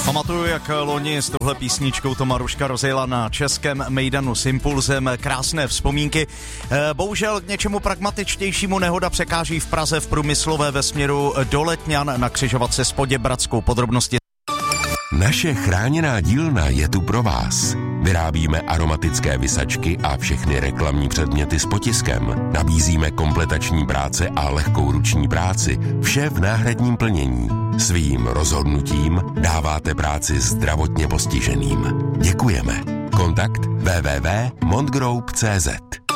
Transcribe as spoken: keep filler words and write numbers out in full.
Pamatuju, jak loni s touhle písničkou to Maruška rozjela na českém mejdanu s Impulzem. Krásné vzpomínky. Bohužel k něčemu pragmatičtějšímu nehoda překáží v Praze v Průmyslové ve směru do Letňan na křižovatce s Poděbradskou. Podrobnosti. Naše chráněná dílna je tu pro vás. Vyrábíme aromatické visačky a všechny reklamní předměty s potiskem. Nabízíme kompletační práce a lehkou ruční práci. Vše v náhradním plnění. Svým rozhodnutím dáváte práci zdravotně postiženým. Děkujeme. Kontakt w w w tečka montgroup tečka c z